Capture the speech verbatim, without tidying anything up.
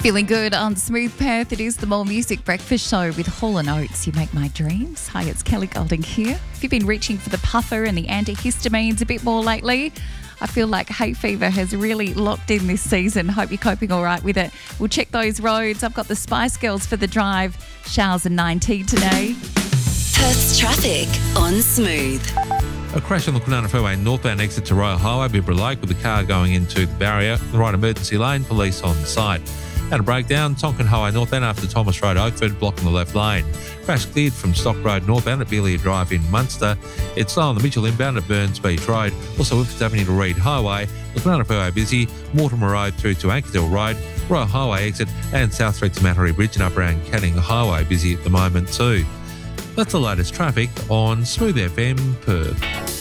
Feeling good on Smooth Perth. It is the More Music Breakfast Show with Hall and Oates. You make my dreams. Hi, it's Kelly Golding here. If you've been reaching for the puffer and the antihistamines a bit more lately, I feel like hay fever has really locked in this season. Hope you're coping all right with it. We'll check those roads. I've got the Spice Girls for the drive. Showers and nineteen today. Perth's traffic on Smooth. A crash on the Kwinana Freeway northbound exit to Royal Highway, Bibra Lake, with the car going into the barrier. The right emergency lane, police on site. Had a breakdown, Tonkin Highway northbound after Thomas Road, Oakford, blocking the left lane. Crash cleared from Stock Road northbound at Beelia Drive in Munster. It's slow on the Mitchell inbound at Burns Beach Road. Also Whippets Avenue to Reed Highway. The Kwinana Freeway busy, Mortimer Road through to Ankerdale Road, Royal Highway exit, and South Street to Mattery Bridge and up around Canning Highway busy at the moment too. That's the latest traffic on Smooth F M Perth.